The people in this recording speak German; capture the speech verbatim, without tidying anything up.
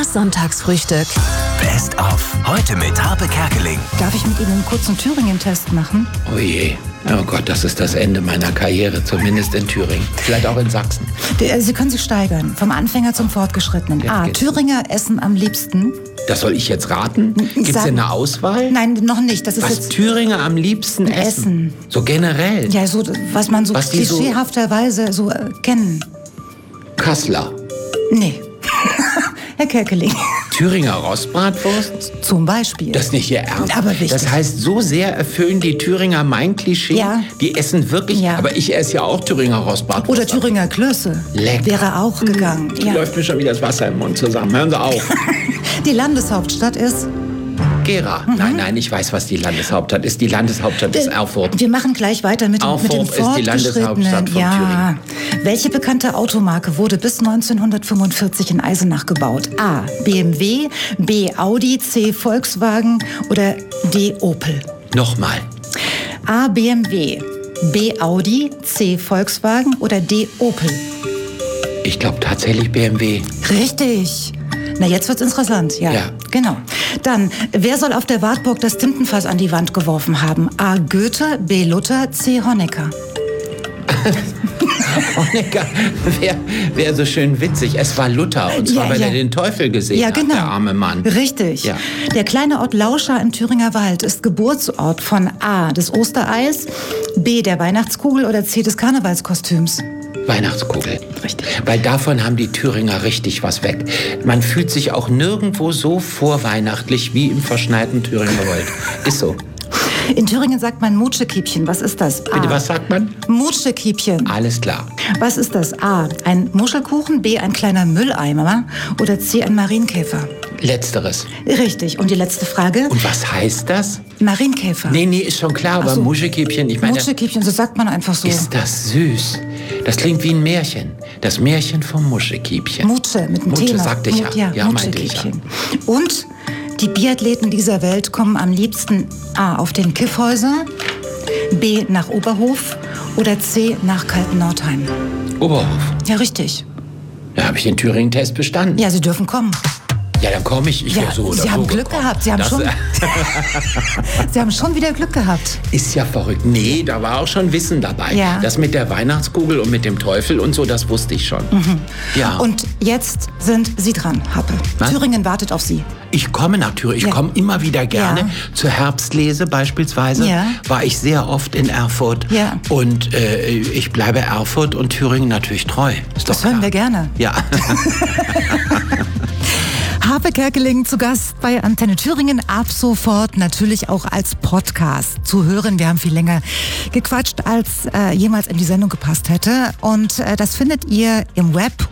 Das Sonntagsfrühstück. Best of. Heute mit Harpe Kerkeling. Darf ich mit Ihnen einen kurzen Thüringen-Test machen? Oh je. Oh Gott, das ist das Ende meiner Karriere, zumindest in Thüringen. Vielleicht auch in Sachsen. Sie können sich steigern, vom Anfänger zum Fortgeschrittenen. Jetzt A. geht's. Thüringer essen am liebsten. Das soll ich jetzt raten? Gibt es Sagen- denn eine Auswahl? Nein, noch nicht. Das ist Was jetzt Thüringer am liebsten essen? Essen. So generell? ja so, was man so Was die so- klischeehafterweise so äh, kennen. Kassler. Nee. Herr Kerkeling, Thüringer Rostbratwurst? zum Beispiel. Das ist nicht Ihr Ernst. Aber wichtig. Das heißt, so sehr erfüllen die Thüringer mein Klischee. Ja. Die essen wirklich, Ja. aber ich esse ja auch Thüringer Rostbratwurst. Oder Thüringer Klöße. Lecker. Wäre auch gegangen. Ja. Läuft mir schon wieder das Wasser im Mund zusammen. Hören Sie auf. Die Landeshauptstadt ist... Gera. Nein, nein, ich weiß, was die Landeshauptstadt ist. Die Landeshauptstadt ist Erfurt. Wir machen gleich weiter mit, dem- mit dem Erfurt ist die Landeshauptstadt Fortgeschrittenen. von Ja. Welche bekannte Automarke wurde bis neunzehnhundertfünfundvierzig in Eisenach gebaut? A. B M W, B. Audi, C. Volkswagen oder D. Opel? Nochmal. A. B M W, B. Audi, C. Volkswagen oder D. Opel? Ich glaube tatsächlich B M W. Richtig. Na, jetzt wird's interessant. Ja, Ja. genau. Dann, wer soll auf der Wartburg das Tintenfass an die Wand geworfen haben? A. Goethe, B. Luther, C. Honecker. Honecker wäre wär so schön witzig. Es war Luther, und zwar, Ja, weil ja. er den Teufel gesehen Ja, hat, genau. der arme Mann. Richtig. Ja. Der kleine Ort Lauscha im Thüringer Wald ist Geburtsort von A. des Ostereis, B. der Weihnachtskugel oder C. des Karnevalskostüms. Weihnachtskugel. Richtig. Weil davon haben die Thüringer richtig was weg. Man fühlt sich auch nirgendwo so vorweihnachtlich wie im verschneiten Thüringer Wald. Ist so. In Thüringen sagt man Mutschekiebchen. Was ist das? A. Bitte, was sagt man? Mutschekiebchen. Alles klar. Was ist das? A. ein Muschelkuchen, B. ein kleiner Mülleimer oder C. ein Marienkäfer? Letzteres. Richtig. Und die letzte Frage? Und was heißt das? Marienkäfer. Nee, nee, ist schon klar, aber Ach so. Muschekiebchen, ich meine, Mutschekiebchen, so sagt man einfach so. ist das süß. Das klingt wie ein Märchen. Das Märchen vom Muschekiebchen. Mutsche mit dem Mutsche, Thema. sagte ich ja. Mut- ja, Ja, meinte ich ja. Mutschekiebchen. Und die Biathleten dieser Welt kommen am liebsten A. auf den Kiffhäuser, B. nach Oberhof oder C. nach Kaltennordheim. Oberhof. Ja, richtig. Da habe ich den Thüringen-Test bestanden. Ja, Sie dürfen kommen. Ja, dann komme ich. Ich Ja, wär so oder Sie so haben Glück gekommen. gehabt. Sie haben, Das schon, Sie haben schon wieder Glück gehabt. ist ja verrückt. Nee, da war auch schon Wissen dabei. Ja. Das mit der Weihnachtskugel und mit dem Teufel und so, das wusste ich schon. Ja. Und jetzt sind Sie dran, Happe. Was? Thüringen wartet auf Sie. Ich komme natürlich, ich Ja. komme immer wieder gerne. Ja. Zur Herbstlese beispielsweise Ja. war ich sehr oft in Erfurt. Ja. Und äh, ich bleibe Erfurt und Thüringen natürlich treu. Ist Das doch hören klar. wir gerne. Ja. Harpe Kerkeling zu Gast bei Antenne Thüringen, ab sofort natürlich auch als Podcast zu hören. Wir haben viel länger gequatscht, als äh, jemals in die Sendung gepasst hätte. Und äh, das findet ihr im Web